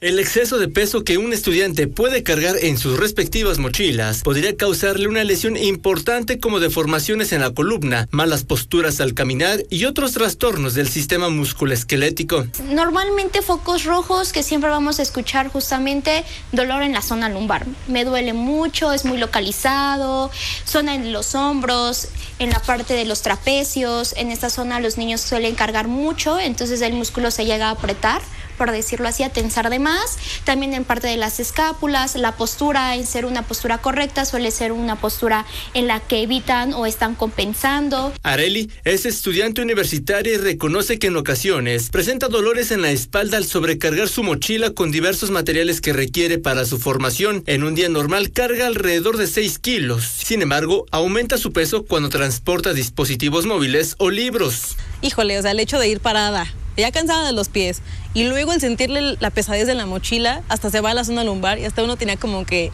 El exceso de peso que un estudiante puede cargar en sus respectivas mochilas podría causarle una lesión importante como deformaciones en la columna, malas posturas al caminar y otros trastornos del sistema musculoesquelético. Normalmente focos rojos que siempre vamos a escuchar justamente dolor en la zona lumbar. Me duele mucho, es muy localizado, zona en los hombros, en la parte de los trapecios. En esta zona los niños suelen cargar mucho, entonces el músculo se llega a apretar, por decirlo así, a tensar de más. También en parte de las escápulas, la postura, en ser una postura correcta, suele ser una postura en la que evitan o están compensando. Arely es estudiante universitaria y reconoce que en ocasiones presenta dolores en la espalda al sobrecargar su mochila con diversos materiales que requiere para su formación. En un día normal carga alrededor de 6 kilos. Sin embargo, aumenta su peso cuando transporta dispositivos móviles o libros. Híjole, o sea, el hecho de ir parada, ya cansada de los pies, y luego el sentirle la pesadez de la mochila, hasta se va a la zona lumbar y hasta uno tenía como que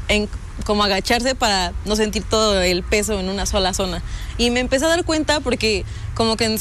como agacharse para no sentir todo el peso en una sola zona. Y me empecé a dar cuenta porque como que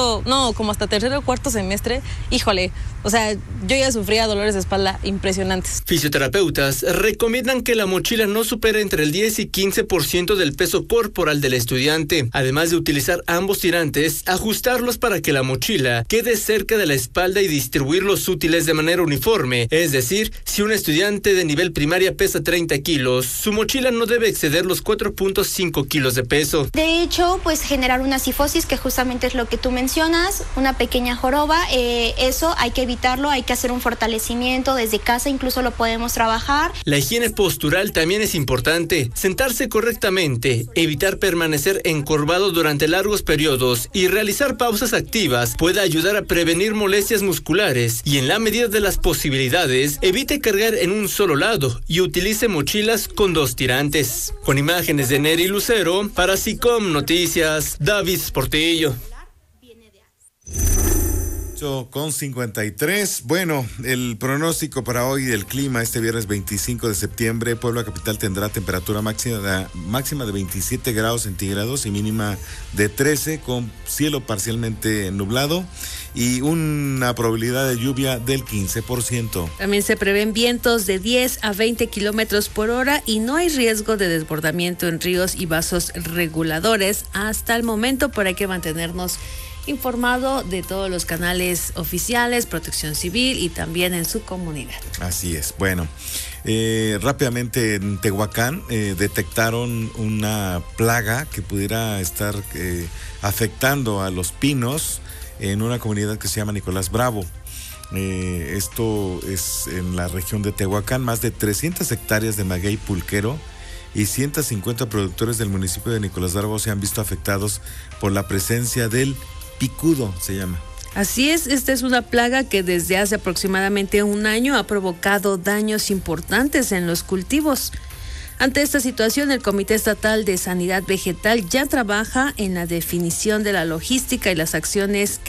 como hasta tercer o cuarto semestre, híjole, o sea, yo ya sufría dolores de espalda impresionantes. Fisioterapeutas recomiendan que la mochila no supere entre el 10 y 15% del peso corporal del estudiante. Además de utilizar ambos tirantes, ajustarlos para que la mochila quede cerca de la espalda y distribuir los útiles de manera uniforme. Es decir, si un estudiante de nivel primaria pesa 30 kilos, su mochila no debe exceder los 4.5 kilos de peso. De hecho, pues generar una cifosis, que justamente es lo que tú mencionas, una pequeña joroba, eso hay que evitarlo, hay que hacer un fortalecimiento desde casa, incluso lo podemos trabajar. La higiene postural también es importante. Sentarse correctamente, evitar permanecer encorvado durante largos periodos y realizar pausas activas puede ayudar a prevenir molestias musculares y en la medida de las posibilidades, evite cargar en un solo lado y utilice mochilas con 2 tirantes. Con imágenes de Neri Lucero, para SICOM Noticias, David Portillo. 8:53. Bueno, el pronóstico para hoy del clima: este viernes 25 de septiembre, Puebla capital tendrá temperatura máxima de 27 grados centígrados y mínima de 13, con cielo parcialmente nublado y una probabilidad de lluvia del 15%. También se prevén vientos de 10 a 20 kilómetros por hora y no hay riesgo de desbordamiento en ríos y vasos reguladores hasta el momento, pero hay que mantenernos informado de todos los canales oficiales, Protección Civil y también en su comunidad. Así es. Bueno, rápidamente en Tehuacán detectaron una plaga que pudiera estar afectando a los pinos en una comunidad que se llama Nicolás Bravo. Esto es en la región de Tehuacán. Más de 300 hectáreas de maguey pulquero y 150 productores del municipio de Nicolás Bravo se han visto afectados por la presencia del picudo, se llama. Así es, esta es una plaga que desde hace aproximadamente un año ha provocado daños importantes en los cultivos. Ante esta situación, el Comité Estatal de Sanidad Vegetal ya trabaja en la definición de la logística y las acciones que